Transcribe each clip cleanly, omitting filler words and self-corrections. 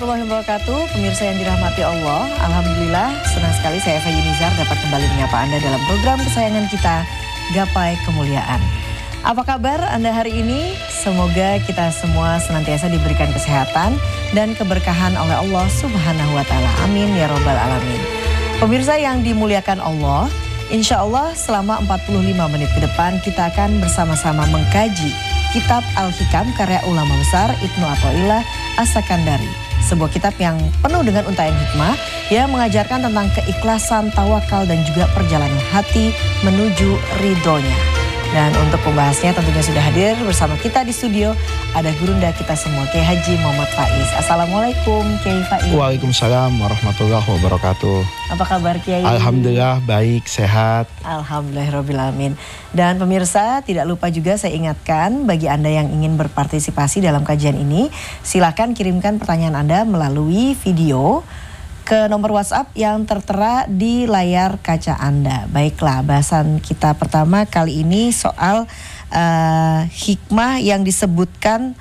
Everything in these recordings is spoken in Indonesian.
Warahmatullahi wabarakatuh, pemirsa yang dirahmati Allah. Alhamdulillah, senang sekali saya Eva Yunizar dapat kembali menyapa Anda dalam program kesayangan kita, Gapai Kemuliaan. Apa kabar Anda hari ini? Semoga kita semua senantiasa diberikan kesehatan dan keberkahan oleh Allah Subhanahu wa Ta'ala. Amin ya Rabbal Alamin. Pemirsa yang dimuliakan Allah, insya Allah selama 45 menit ke depan kita akan bersama-sama mengkaji Kitab Al-Hikam karya ulama besar Ibnu Athaillah As-Sakandari. Sebuah kitab yang penuh dengan untaian hikmah yang mengajarkan tentang keikhlasan, tawakal dan juga perjalanan hati menuju ridhonya. Dan untuk pembahasnya tentunya sudah hadir bersama kita di studio ada gurunda kita semua, Kiai Haji Muhammad Faiz. Assalamualaikum Kiai Faiz. Waalaikumsalam warahmatullahi wabarakatuh. Apa kabar Kiai? Alhamdulillah baik, sehat. Alhamdulillahirrahmanirrahim. Dan pemirsa tidak lupa juga saya ingatkan bagi Anda yang ingin berpartisipasi dalam kajian ini, silakan kirimkan pertanyaan Anda melalui video ke nomor WhatsApp yang tertera di layar kaca Anda. Baiklah, bahasan kita pertama kali ini soal hikmah yang disebutkan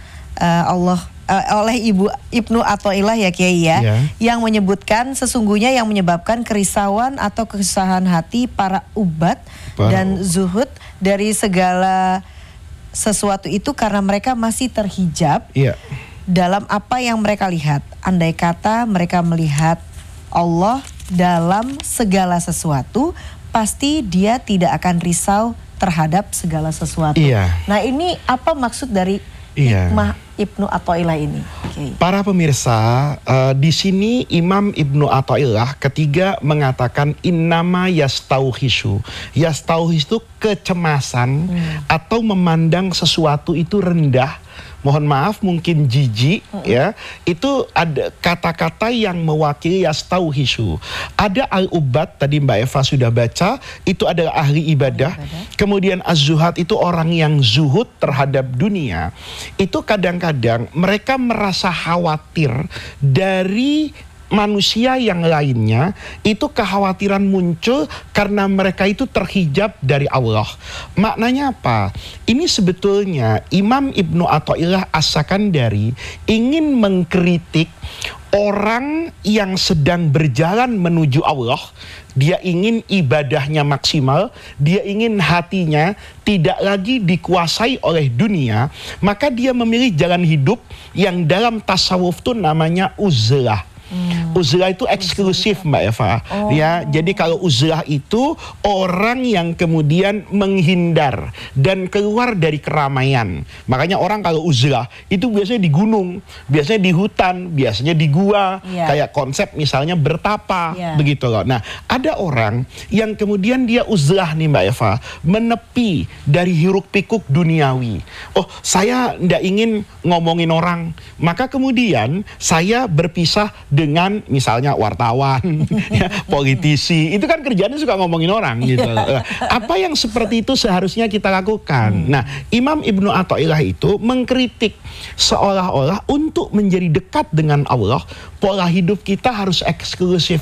oleh Ibnu Athaillah ya Kiai ya, yang menyebutkan sesungguhnya yang menyebabkan kerisauan atau kesusahan hati para ubat dan zuhud dari segala sesuatu itu karena mereka masih terhijab dalam apa yang mereka lihat. Andai kata mereka melihat Allah dalam segala sesuatu, pasti dia tidak akan risau terhadap segala sesuatu. Nah, ini apa maksud dari hikmah Ibnu Athaillah ini? Para pemirsa, di sini Imam Ibnu Athaillah ketiga mengatakan innama yastauhishu. Yastauhis itu kecemasan atau memandang sesuatu itu rendah. Mohon maaf mungkin jijik ya. Itu ada kata-kata yang mewakili yastauhishu. Ada al-ubad tadi Mbak Eva sudah baca, itu adalah ahli ibadah. Kemudian az-zuhad itu orang yang zuhud terhadap dunia. Itu kadang-kadang mereka merasa khawatir dari manusia yang lainnya, itu kekhawatiran muncul karena mereka itu terhijab dari Allah. Maknanya apa? Ini sebetulnya Imam Ibnu Athaillah As-Sakandari ingin mengkritik orang yang sedang berjalan menuju Allah. Dia ingin ibadahnya maksimal, dia ingin hatinya tidak lagi dikuasai oleh dunia, maka dia memilih jalan hidup yang dalam tasawuf itu namanya uzlah. Uzlah itu eksklusif Mbak Eva. Ya, jadi kalau uzlah itu orang yang kemudian menghindar dan keluar dari keramaian. Makanya orang kalau uzlah itu biasanya di gunung, biasanya di hutan, biasanya di gua, kayak konsep misalnya bertapa, begitu loh. Nah, ada orang yang kemudian dia uzlah nih Mbak Eva, menepi dari hiruk pikuk duniawi. Oh, saya ndak ingin ngomongin orang, maka kemudian saya berpisah dengan misalnya wartawan, politisi, itu kan kerjanya suka ngomongin orang gitu. Apa yang seperti itu seharusnya kita lakukan? Nah, Imam Ibnu Athaillah itu mengkritik seolah-olah untuk menjadi dekat dengan Allah, pola hidup kita harus eksklusif.